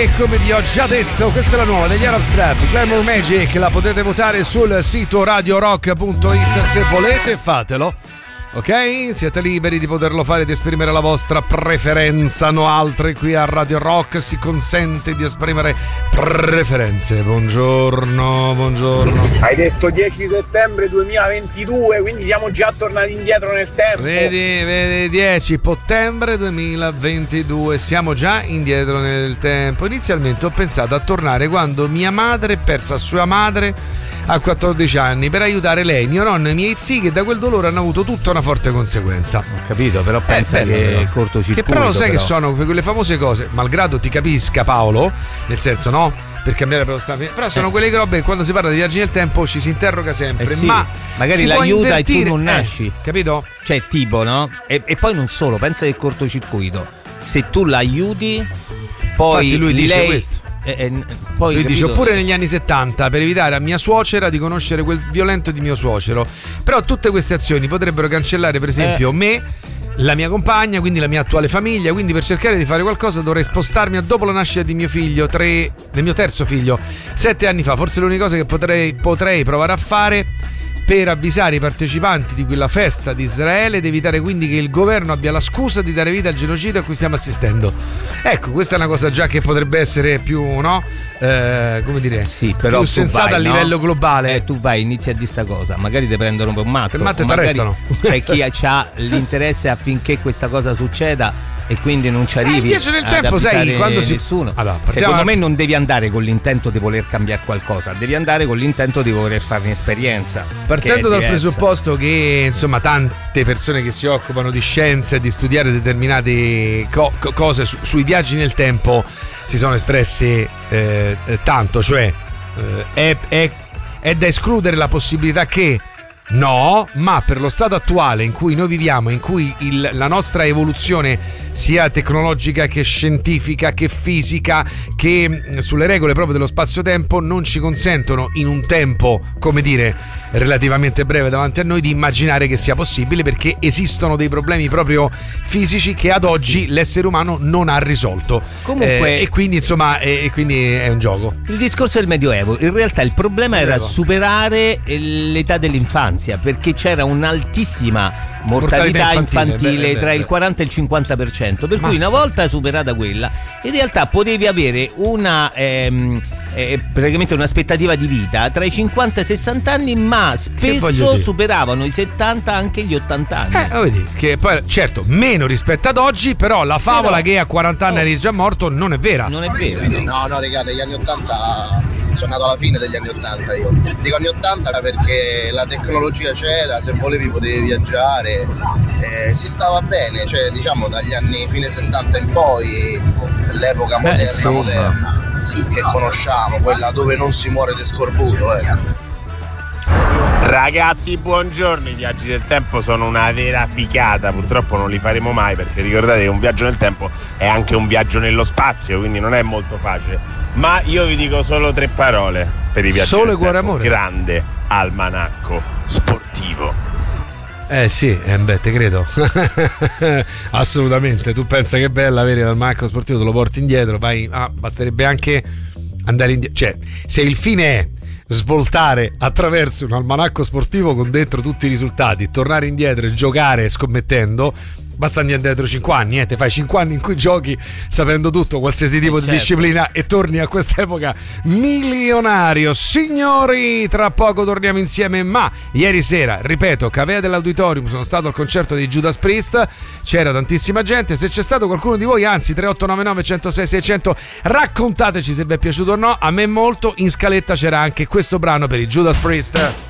E come vi ho già detto, questa è la nuova degli Arab Strap, Glamour Magic. La potete votare sul sito radiorock.it. Se volete, fatelo. Ok? Siete liberi di poterlo fare, di esprimere la vostra preferenza. No altre, qui a Radio Rock si consente di esprimere preferenze. Buongiorno. Hai detto 10 settembre 2022, quindi siamo già tornati indietro nel tempo. Vedi, 10 settembre 2022, siamo già indietro nel tempo. Inizialmente ho pensato a tornare quando mia madre persa sua madre a 14 anni per aiutare lei, mio nonno e i miei zii, che da quel dolore hanno avuto tutta una forte conseguenza. Ho capito, però pensa che è cortocircuito. Che però lo sai che sono quelle famose cose, malgrado ti capisca Paolo, nel senso no, per cambiare però sono quelle robe che quando si parla di viaggi nel tempo ci si interroga sempre, sì, ma magari l'aiuta e tu non nasci, capito? Cioè tipo, no? E poi non solo, pensa che cortocircuito, se tu l'aiuti poi infatti lui dice lei... questo. Poi, lui dice, capito? oppure negli anni 70 per evitare a mia suocera di conoscere quel violento di mio suocero. Però tutte queste azioni potrebbero cancellare per esempio me, la mia compagna, quindi la mia attuale famiglia. Quindi per cercare di fare qualcosa dovrei spostarmi a dopo la nascita di mio figlio, del mio terzo figlio, 7 anni fa. Forse l'unica cosa che potrei provare a fare per avvisare i partecipanti di quella festa di Israele ed evitare quindi che il governo abbia la scusa di dare vita al genocidio a cui stiamo assistendo. Ecco, questa è una cosa già che potrebbe essere più, no? Come dire? Sì, però più sensata a livello globale. Tu vai, inizi a dire sta cosa, magari ti prendono per un matto. Per matto ti arrestano. C'è chi ha l'interesse affinché questa cosa succeda e quindi non ci arrivi invece nel tempo, sai, quando nessuno. Allora, secondo me non devi andare con l'intento di voler cambiare qualcosa, devi andare con l'intento di voler fare un'esperienza. Partendo dal presupposto che insomma tante persone che si occupano di scienze e di studiare determinate cose sui viaggi nel tempo si sono espresse tanto, cioè è da escludere la possibilità che no, ma per lo stato attuale in cui noi viviamo, in cui la nostra evoluzione sia tecnologica che scientifica che fisica che sulle regole proprio dello spazio-tempo non ci consentono in un tempo, come dire, relativamente breve davanti a noi di immaginare che sia possibile, perché esistono dei problemi proprio fisici che ad oggi l'essere umano non ha risolto. Comunque e quindi insomma quindi è un gioco. Il discorso del Medioevo, in realtà il problema era superare l'età dell'infanzia, perché c'era un'altissima mortalità infantile tra il 40 e il 50%, per cui una volta superata quella in realtà potevi avere una praticamente un'aspettativa di vita tra i 50 e i 60 anni, ma spesso superavano i 70 anche gli 80 anni. Vedi che poi certo meno rispetto ad oggi, però la favola che a 40 anni eri già morto non è vera. Non è vero. No, raga, negli anni 80 sono nato alla fine degli anni 80 io. Dico anni 80 perché la tecnologia c'era, se volevi potevi viaggiare, si stava bene, cioè diciamo dagli anni fine 70 in poi, l'epoca moderna che conosciamo, quella dove non si muore di scorbuto, Ragazzi, buongiorno. I viaggi del tempo sono una vera figata. Purtroppo non li faremo mai, perché ricordate che un viaggio nel tempo è anche un viaggio nello spazio, quindi non è molto facile. Ma io vi dico solo 3 parole per i viaggi solo del cuore tempo. amore. Grande almanacco sportivo. Sì, te credo. Assolutamente. Tu pensa che è bella avere l'almanacco sportivo, te lo porti indietro, vai. Basterebbe anche andare indietro. Cioè, se il fine è svoltare attraverso un almanacco sportivo con dentro tutti i risultati, tornare indietro e giocare scommettendo, basta andare indietro 5 anni, te fai 5 anni in cui giochi sapendo tutto, qualsiasi tipo di disciplina, e torni a quest'epoca milionario. Signori, tra poco torniamo insieme, ma ieri sera, ripeto, Cavea dell'Auditorium, sono stato al concerto di Judas Priest, c'era tantissima gente. Se c'è stato qualcuno di voi, anzi 3899 106 600, raccontateci se vi è piaciuto o no. A me molto. In scaletta c'era anche questo brano per i Judas Priest.